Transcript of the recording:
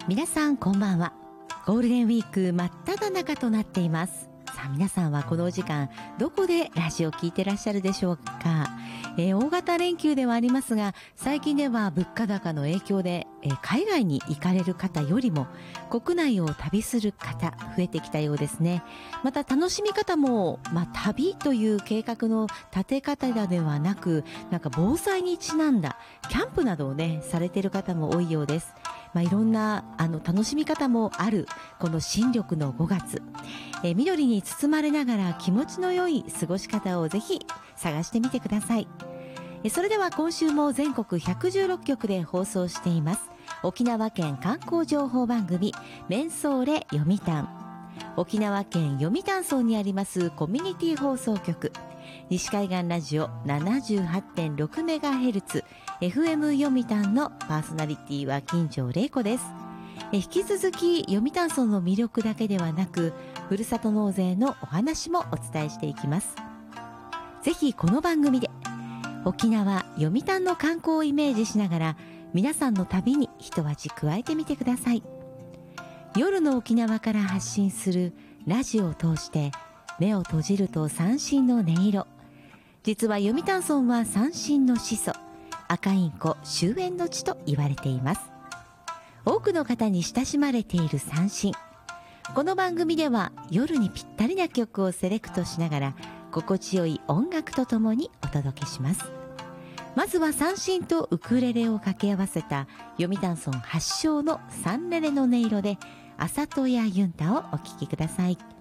皆さんこんばんは。ゴールデンウィーク真っ只中となっています。さあ皆さんはこのお時間どこでラジオを聞いてらっしゃるでしょうか。大型連休ではありますが、最近では物価高の影響で、海外に行かれる方よりも国内を旅する方増えてきたようですね。また楽しみ方も、旅という計画の立て方ではなく、防災にちなんだキャンプなどをねされている方も多いようです。いろんな楽しみ方もあるこの新緑の5月、緑に包まれながら気持ちの良い過ごし方をぜひ探してみてください。それでは今週も全国116局で放送しています沖縄県観光情報番組メンソーレ読谷。沖縄県読谷村にありますコミュニティ放送局西海岸ラジオ 78.6MHz FM 読谷のパーソナリティは金城玲子です。引き続き読谷村の魅力だけではなく、ふるさと納税のお話もお伝えしていきます。ぜひこの番組で沖縄読谷の観光をイメージしながら、皆さんの旅に一味加えてみてください。夜の沖縄から発信するラジオを通して目を閉じると三線の音色。実は読谷村は三線の始祖、赤インコ終焉の地と言われています。多くの方に親しまれている三線。この番組では夜にぴったりな曲をセレクトしながら、心地よい音楽とともにお届けします。まずは三線とウクレレを掛け合わせた読谷村発祥のサンレレの音色で、あさとやユンタをお聴きください。